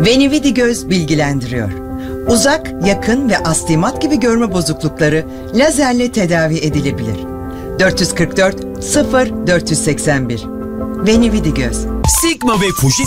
Venividi Göz bilgilendiriyor. Uzak, yakın ve astigmat gibi görme bozuklukları lazerle tedavi edilebilir. 444 0 481 Venividi Göz. Sigma ve Fuji